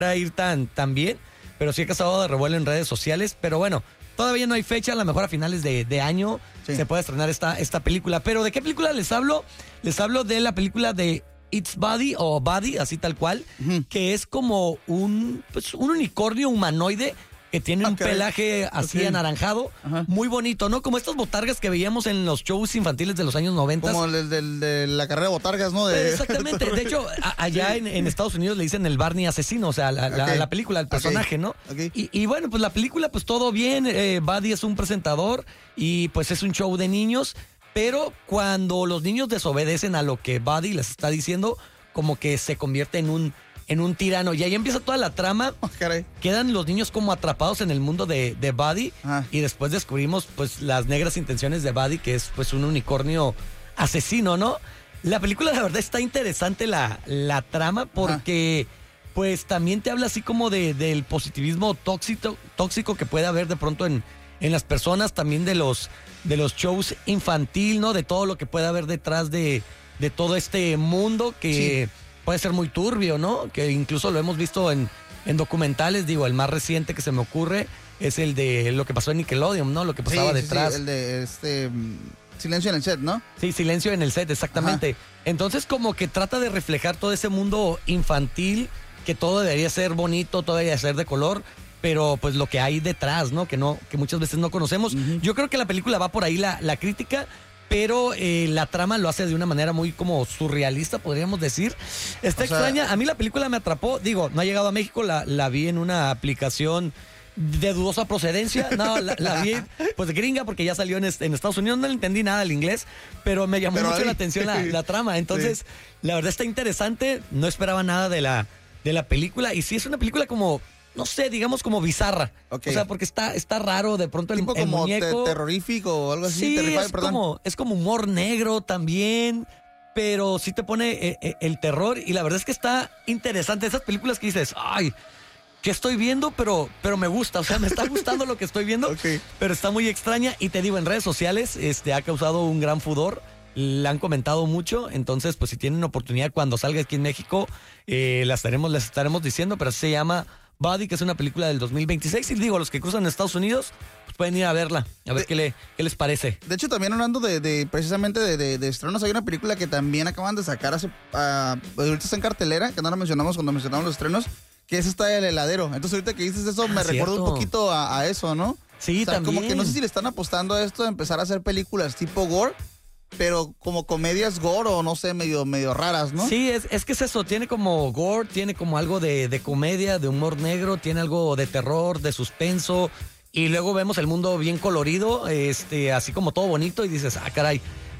a ir tan bien, pero sí ha causado de revuelo en redes sociales. Pero bueno, todavía no hay fecha, a lo mejor a finales de año se puede estrenar esta película. Pero ¿de qué película les hablo? Les hablo de la película de It's Buddy, o Buddy, así tal cual, que es como un unicornio humanoide que tiene un pelaje así anaranjado, muy bonito, ¿no? Como estas botargas que veíamos en los shows infantiles de los años 90. Como el de la carrera de botargas, ¿no? Exactamente. De hecho, allá en Estados Unidos le dicen el Barney asesino, o sea, la película, el personaje, ¿no? Y bueno, pues la película, pues todo bien. Buddy es un presentador y pues es un show de niños, pero cuando los niños desobedecen a lo que Buddy les está diciendo, como que se convierte en un tirano. Y ahí empieza toda la trama. Quedan los niños como atrapados en el mundo de Buddy. Y después descubrimos pues las negras intenciones de Buddy, que es pues un unicornio asesino, ¿no? La película, la verdad, está interesante la trama porque pues también te habla así como del positivismo tóxico que puede haber de pronto en las personas, también de los shows infantil, ¿no? De todo lo que puede haber detrás de todo este mundo que puede ser muy turbio, ¿no? Que incluso lo hemos visto en documentales. Digo, el más reciente que se me ocurre es el de lo que pasó en Nickelodeon, ¿no? Lo que pasaba detrás. Sí, el de Silencio en el Set, ¿no? Sí, Silencio en el Set, exactamente. Entonces como que trata de reflejar todo ese mundo infantil, que todo debería ser bonito, todo debería ser de color, pero pues lo que hay detrás, ¿no? Que muchas veces no conocemos. Yo creo que la película va por ahí la crítica, pero la trama lo hace de una manera muy como surrealista, podríamos decir. Está extraña. A mí la película me atrapó. Digo, no ha llegado a México, la vi en una aplicación de dudosa procedencia. No, la vi pues de gringa, porque ya salió en Estados Unidos. No le entendí nada al inglés, pero me llamó mucho la atención la trama. Entonces, la verdad está interesante. No esperaba nada de la película. Y sí, es una película como, no sé, digamos como bizarra. O sea, porque está raro de pronto el como muñeco. Terrorífico o algo así. Sí, Terrify, es como humor negro también, pero sí te pone el terror. Y la verdad es que está interesante. Esas películas que dices, ay, ¿qué estoy viendo? Pero me gusta, o sea, me está gustando lo que estoy viendo, pero está muy extraña. Y te digo, en redes sociales ha causado un gran furor. La han comentado mucho, entonces pues si tienen oportunidad cuando salga aquí en México, les estaremos diciendo, pero se llama Buddy, que es una película del 2026. Y digo, los que cruzan Estados Unidos pues pueden ir a verla, a ver qué les parece. De hecho, también hablando precisamente de estrenos, hay una película que también acaban de sacar ahorita está en cartelera, que no la mencionamos cuando mencionamos los estrenos, que es esta del heladero. Entonces ahorita que dices eso, me recuerda un poquito a eso, ¿no? Sí, también. Como que no sé si le están apostando a esto de empezar a hacer películas tipo gore, pero como comedias gore o no sé, medio raras, ¿no? Sí, es que es eso, tiene como gore, tiene como algo de comedia, de humor negro, tiene algo de terror, de suspenso, y luego vemos el mundo bien colorido, así como todo bonito, y dices, caray,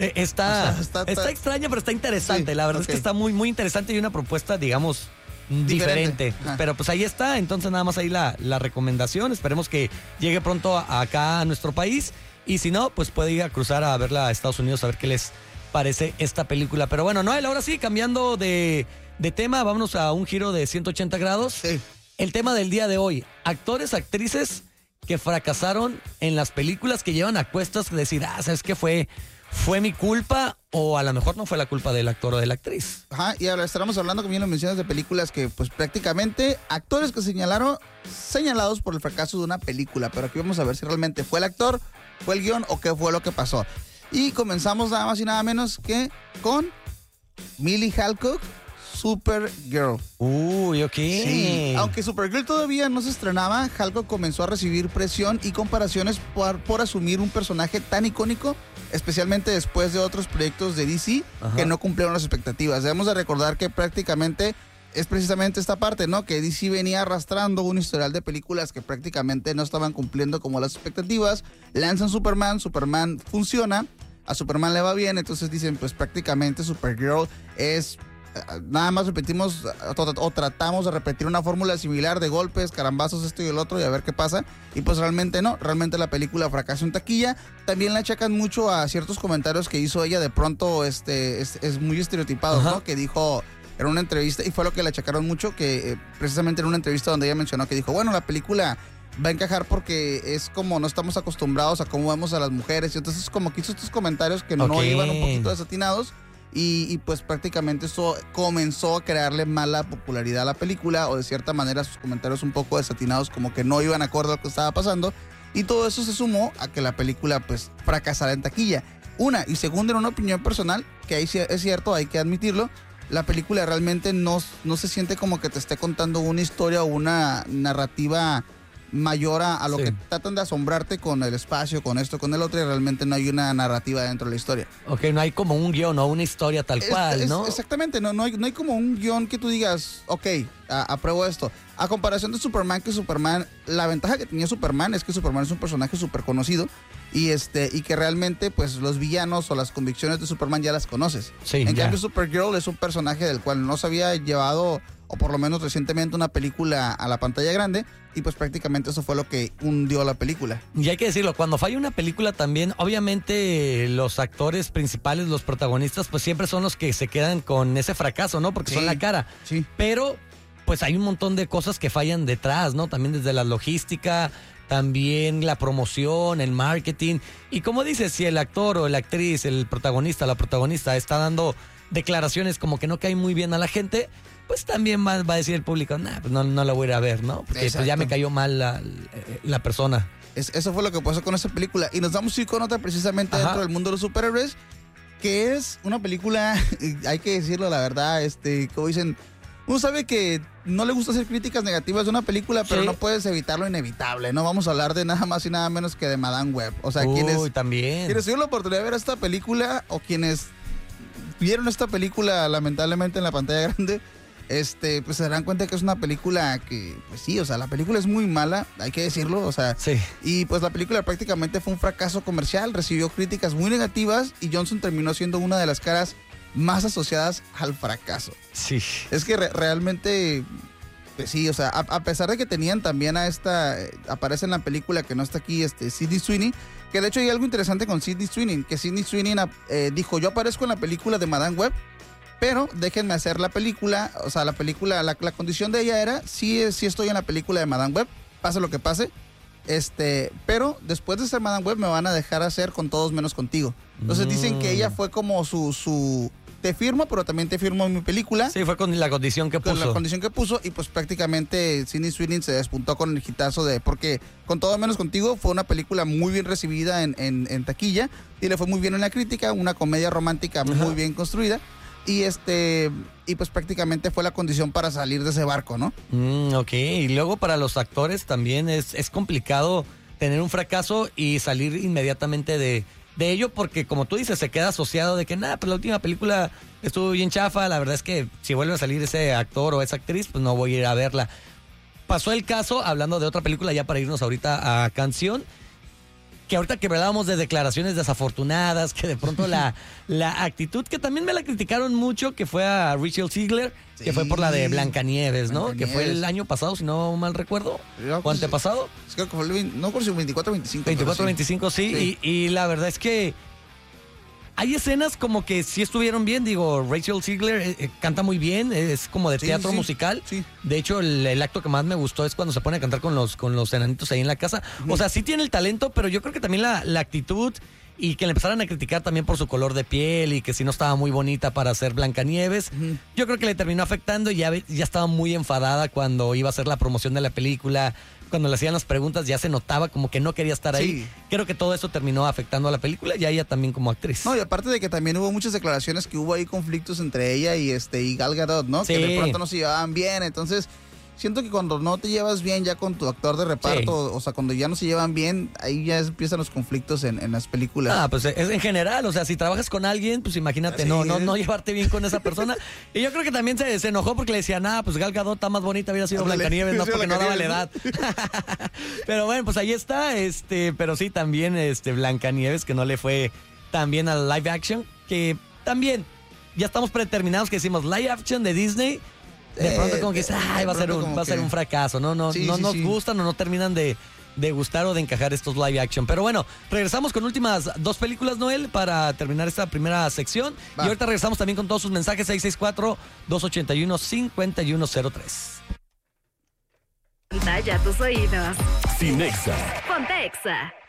está extraña, pero está interesante. La verdad es que está muy, muy interesante y una propuesta, digamos, diferente. Pero pues ahí está, entonces nada más ahí la recomendación. Esperemos que llegue pronto acá a nuestro país. Y si no, pues puede ir a cruzar a verla a Estados Unidos a ver qué les parece esta película. Pero bueno, Noel, ahora sí, cambiando de tema, vámonos a un giro de 180 grados. Sí. El tema del día de hoy, actores, actrices que fracasaron en las películas, que llevan a cuestas de decir, ¿sabes qué? Fue mi culpa, o a lo mejor no fue la culpa del actor o de la actriz. Y ahora estaremos hablando, como bien lo mencionas, de películas que pues prácticamente actores que señalados por el fracaso de una película, pero aquí vamos a ver si realmente fue el actor, fue el guión o qué fue lo que pasó. Y comenzamos nada más y nada menos que con Millie Alcock, Supergirl. Uy, ok. Sí, aunque Supergirl todavía no se estrenaba, Alcock comenzó a recibir presión y comparaciones por asumir un personaje tan icónico, especialmente después de otros proyectos de DC que no cumplieron las expectativas. Debemos de recordar que prácticamente es precisamente esta parte, ¿no? Que DC venía arrastrando un historial de películas que prácticamente no estaban cumpliendo como las expectativas. Lanzan Superman funciona, a Superman le va bien, entonces dicen, pues prácticamente Supergirl es... Nada más repetimos o tratamos de repetir una fórmula similar de golpes, carambazos, esto y el otro, y a ver qué pasa. Y pues realmente no, realmente la película fracasó en taquilla. También le achacan mucho a ciertos comentarios que hizo ella, de pronto es muy estereotipado, ¿no? Que dijo en una entrevista, y fue lo que le achacaron mucho, que precisamente en una entrevista donde ella mencionó que dijo, bueno, la película va a encajar porque es como no estamos acostumbrados a cómo vemos a las mujeres, y entonces como que hizo estos comentarios que no iban un poquito desatinados. y pues prácticamente eso comenzó a crearle mala popularidad a la película, o de cierta manera sus comentarios un poco desatinados, como que no iban acorde a lo que estaba pasando, y todo eso se sumó a que la película pues fracasara en taquilla. Una, y segunda, en una opinión personal, que ahí es cierto, hay que admitirlo, la película realmente no se siente como que te esté contando una historia o una narrativa mayor a lo que tratan de asombrarte con el espacio, con esto, con el otro, y realmente no hay una narrativa dentro de la historia. Ok, no hay como un guión o una historia tal cual, ¿no? Exactamente, no hay como un guión que tú digas, ok, apruebo esto. A comparación de Superman, que Superman, la ventaja que tenía Superman es que Superman es un personaje súper conocido y que realmente pues los villanos o las convicciones de Superman ya las conoces. Sí, en cambio Supergirl es un personaje del cual no se había llevado, o por lo menos recientemente, una película a la pantalla grande, y pues prácticamente eso fue lo que hundió la película. Y hay que decirlo, cuando falla una película también, obviamente los actores principales, los protagonistas, pues siempre son los que se quedan con ese fracaso, ¿no? Porque son la cara. Sí. Pero pues hay un montón de cosas que fallan detrás, ¿no? También desde la logística, también la promoción, el marketing. Y como dices, si el actor o la actriz, el protagonista, la protagonista está dando declaraciones como que no caen muy bien a la gente, pues también va a decir el público, pues no la voy a ir a ver, ¿no? Porque pues ya me cayó mal la persona. Eso fue lo que pasó con esa película. Y nos vamos a ir con otra precisamente dentro del mundo de los superhéroes, que es una película, hay que decirlo la verdad, como dicen, uno sabe que no le gusta hacer críticas negativas de una película, pero no puedes evitar lo inevitable, ¿no? Vamos a hablar de nada más y nada menos que de Madame Web. O sea, quienes tuvieron la oportunidad de ver esta película, o quienes vieron esta película lamentablemente en la pantalla grande, pues se darán cuenta que es una película que, pues sí, o sea, la película es muy mala, hay que decirlo, o sea, y pues la película prácticamente fue un fracaso comercial, recibió críticas muy negativas, y Johnson terminó siendo una de las caras más asociadas al fracaso. Sí. Es que realmente, pues sí, o sea, a pesar de que tenían también aparece en la película, que no está aquí, Sydney Sweeney, que de hecho hay algo interesante con Sydney Sweeney, que Sydney Sweeney dijo, yo aparezco en la película de Madame Web, pero déjenme hacer la película, o sea, la condición de ella era, sí estoy en la película de Madame Web, pase lo que pase, pero después de ser Madame Web me van a dejar hacer Con Todos Menos Contigo. Entonces dicen que ella fue como su te firmo, pero también te firmo en mi película. Sí, fue con la condición que puso. Con la condición que puso, y pues prácticamente Sydney Sweeney se despuntó con el hitazo porque Con Todo Menos Contigo fue una película muy bien recibida en taquilla, y le fue muy bien en la crítica, una comedia romántica muy bien construida. Y pues prácticamente fue la condición para salir de ese barco, ¿no? Ok, y luego para los actores también es complicado tener un fracaso y salir inmediatamente de ello, porque como tú dices, se queda asociado de que pues la última película estuvo bien chafa, la verdad es que si vuelve a salir ese actor o esa actriz, pues no voy a ir a verla. Pasó el caso, hablando de otra película, ya para irnos ahorita a canción, que ahorita que hablábamos de declaraciones desafortunadas, que de pronto la actitud, que también me la criticaron mucho, que fue a Rachel Ziegler, que fue por la de Blancanieves, ¿no? Que fue el año pasado, si no mal recuerdo, o antepasado. Creo que fue no por si 24-25. 24-25, sí. Y la verdad es que hay escenas como que sí estuvieron bien. Digo, Rachel Ziegler canta muy bien, es como de teatro musical. Sí. De hecho, el acto que más me gustó es cuando se pone a cantar con los enanitos ahí en la casa. O sea, sí tiene el talento, pero yo creo que también la actitud, y que le empezaran a criticar también por su color de piel y que si no estaba muy bonita para ser Blancanieves, yo creo que le terminó afectando, y ya estaba muy enfadada cuando iba a hacer la promoción de la película. Cuando le hacían las preguntas ya se notaba como que no quería estar ahí. Creo que todo eso terminó afectando a la película y a ella también como actriz. No, y aparte de que también hubo muchas declaraciones que hubo ahí conflictos entre ella y Gal Gadot, ¿no? Sí. Que de pronto no se llevaban bien, entonces siento que cuando no te llevas bien ya con tu actor de reparto, o sea, cuando ya no se llevan bien, ahí ya empiezan los conflictos en las películas. Pues es en general, o sea, si trabajas con alguien, pues imagínate, no llevarte bien con esa persona. Y yo creo que también se enojó porque le decían, pues Gal Gadot está más bonita, había sido Blancanieves, no, porque no daba la edad. Pero bueno, pues ahí está, pero sí también Blancanieves, que no le fue tan bien al live action, que también ya estamos predeterminados que decimos live action de Disney. De pronto como que va a ser un fracaso, no nos gustan o no terminan de gustar o de encajar estos live action. Pero bueno, regresamos con últimas dos películas, Noel, para terminar esta primera sección. Y ahorita regresamos también con todos sus mensajes, 664-281-5103. Talla tus oídos. Cinexa. Ponte Exa.